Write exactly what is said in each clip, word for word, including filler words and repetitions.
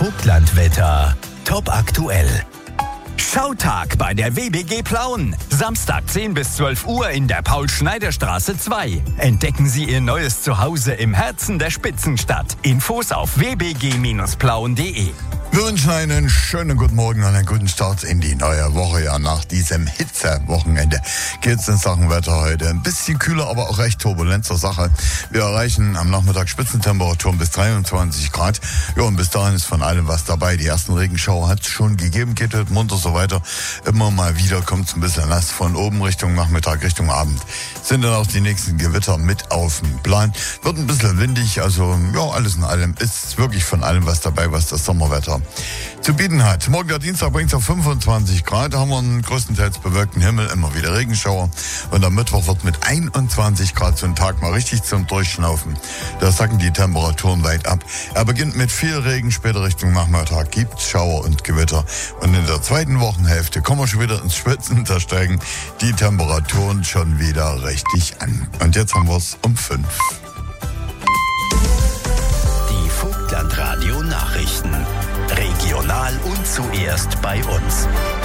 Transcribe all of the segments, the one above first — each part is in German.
Vogtlandwetter. Top aktuell. Schautag bei der W B G Plauen. Samstag zehn bis zwölf Uhr in der Paul-Schneider-Straße zwei. Entdecken Sie Ihr neues Zuhause im Herzen der Spitzenstadt. Infos auf w b g Bindestrich plauen punkt d e. Wir wünschen einen schönen guten Morgen und einen guten Start in die neue Woche. Ja, nach diesem Hitze-Wochenende geht's in Sachen Wetter heute ein bisschen kühler, aber auch recht turbulent zur Sache. Wir erreichen am Nachmittag Spitzentemperaturen bis dreiundzwanzig Grad. Ja, und bis dahin ist von allem was dabei. Die ersten Regenschauer hat es schon gegeben, geht heute munter so weiter. Immer mal wieder kommt es ein bisschen nass von oben Richtung Nachmittag, Richtung Abend. Sind dann auch die nächsten Gewitter mit auf dem Plan. Wird ein bisschen windig, also ja, alles in allem ist wirklich von allem was dabei, was das Sommerwetter zu bieten hat. Morgen der Dienstag bringt es auf fünfundzwanzig Grad, da haben wir einen größtenteils bewölkten Himmel, immer wieder Regenschauer. Und am Mittwoch wird mit einundzwanzig Grad so ein Tag mal richtig zum Durchschnaufen. Da sacken die Temperaturen weit ab. Er beginnt mit viel Regen, später Richtung Nachmittag gibt's Schauer und Gewitter. Und in der zweiten Wochenhälfte kommen wir schon wieder ins Schwitzen, da steigen die Temperaturen schon wieder richtig an. Und jetzt haben wir es um fünf. Die Vogtlandradio Nachrichten. Regional und zuerst bei uns.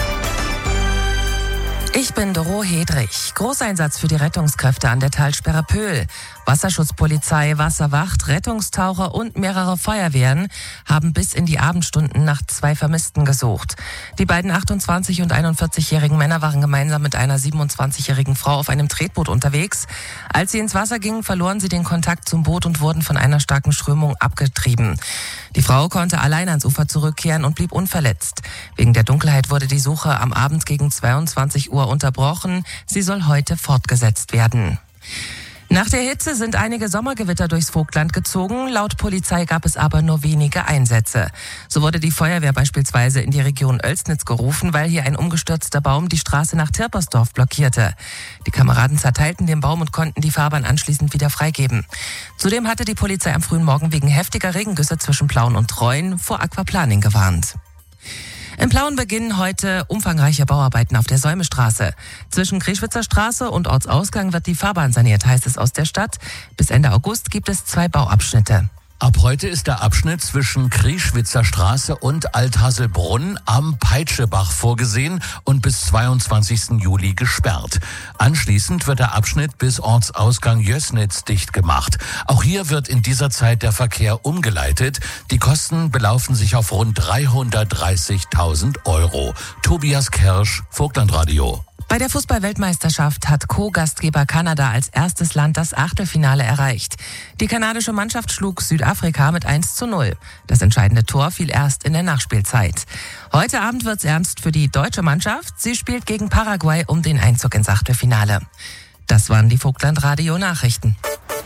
Ich bin Doro Hedrich. Großeinsatz für die Rettungskräfte an der Talsperre Pöhl. Wasserschutzpolizei, Wasserwacht, Rettungstaucher und mehrere Feuerwehren haben bis in die Abendstunden nach zwei Vermissten gesucht. Die beiden achtundzwanzig- und einundvierzigjährigen Männer waren gemeinsam mit einer siebenundzwanzigjährigen Frau auf einem Tretboot unterwegs. Als sie ins Wasser gingen, verloren sie den Kontakt zum Boot und wurden von einer starken Strömung abgetrieben. Die Frau konnte allein ans Ufer zurückkehren und blieb unverletzt. Wegen der Dunkelheit wurde die Suche am Abend gegen zweiundzwanzig Uhr unterbrochen. Sie soll heute fortgesetzt werden. Nach der Hitze sind einige Sommergewitter durchs Vogtland gezogen. Laut Polizei gab es aber nur wenige Einsätze. So wurde die Feuerwehr beispielsweise in die Region Oelsnitz gerufen, weil hier ein umgestürzter Baum die Straße nach Tirpersdorf blockierte. Die Kameraden zerteilten den Baum und konnten die Fahrbahn anschließend wieder freigeben. Zudem hatte die Polizei am frühen Morgen wegen heftiger Regengüsse zwischen Plauen und Treuen vor Aquaplaning gewarnt. In Plauen beginnen heute umfangreiche Bauarbeiten auf der Säumestraße. Zwischen Kreschwitzer Straße und Ortsausgang wird die Fahrbahn saniert, heißt es aus der Stadt. Bis Ende August gibt es zwei Bauabschnitte. Ab heute ist der Abschnitt zwischen Kreschwitzer Straße und Althasselbrunn am Peitschebach vorgesehen und bis zweiundzwanzigsten Juli gesperrt. Anschließend wird der Abschnitt bis Ortsausgang Jößnitz dicht gemacht. Auch hier wird in dieser Zeit der Verkehr umgeleitet. Die Kosten belaufen sich auf rund dreihundertdreißigtausend Euro. Tobias Kersch, Vogtlandradio. Bei der Fußball-Weltmeisterschaft hat Co-Gastgeber Kanada als erstes Land das Achtelfinale erreicht. Die kanadische Mannschaft schlug Südafrika mit eins zu null. Das entscheidende Tor fiel erst in der Nachspielzeit. Heute Abend wird's ernst für die deutsche Mannschaft. Sie spielt gegen Paraguay um den Einzug ins Achtelfinale. Das waren die Vogtlandradio-Nachrichten.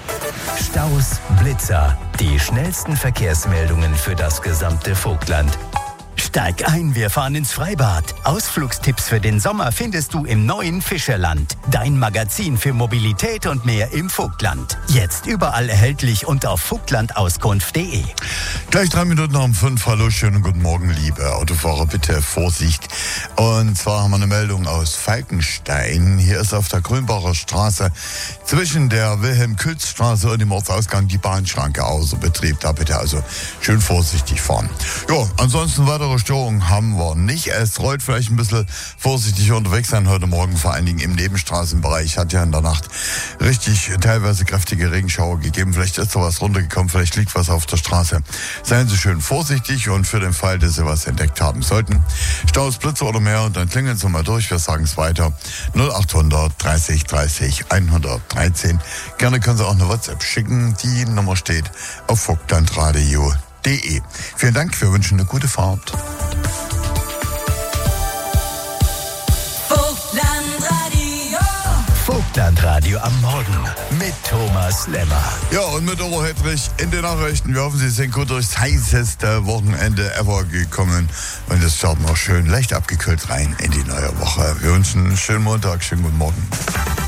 Staus, Blitzer, die schnellsten Verkehrsmeldungen für das gesamte Vogtland. Steig ein, wir fahren ins Freibad. Ausflugstipps für den Sommer findest du im neuen Fischerland. Dein Magazin für Mobilität und mehr im Vogtland. Jetzt überall erhältlich und auf vogtlandauskunft punkt de. Gleich drei Minuten nach um fünf. Hallo, schönen guten Morgen, liebe Autofahrer. Bitte Vorsicht. Und zwar haben wir eine Meldung aus Falkenstein. Hier ist auf der Grünbacher Straße zwischen der Wilhelm-Külz-Straße und dem Ortsausgang die Bahnschranke außer Betrieb. Da bitte also schön vorsichtig fahren. Ja, ansonsten weitere Störungen haben wir nicht. Es rollt vielleicht ein bisschen vorsichtig unterwegs sein heute Morgen, vor allen Dingen im Nebenstraßenbereich. Hat ja in der Nacht richtig teilweise kräftige Regenschauer gegeben. Vielleicht ist da was runtergekommen, vielleicht liegt was auf der Straße. Seien Sie schön vorsichtig und für den Fall, dass Sie was entdeckt haben sollten, Staus, Blitze oder mehr, und dann klingeln Sie mal durch. Wir sagen es weiter. null achthundert dreißig dreißig hundertdreizehn. Gerne können Sie auch eine WhatsApp schicken. Die Nummer steht auf vogtlandradio punkt de. Vielen Dank, wir wünschen eine gute Fahrt. Vogtlandradio. Vogtlandradio am Morgen mit Thomas Lemmer. Ja, und mit Doro Hedrich in den Nachrichten. Wir hoffen, Sie sind gut durchs heißeste Wochenende ever gekommen. Und es starten noch schön leicht abgekühlt rein in die neue Woche. Wir wünschen einen schönen Montag, schönen guten Morgen.